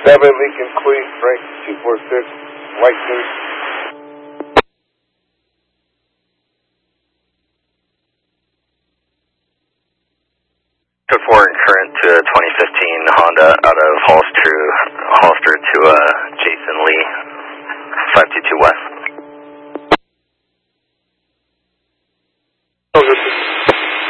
7 Lincoln Queen, Frank 246, White News. Code 4 and current to 2015 Honda out of Hollister to Jason Lee.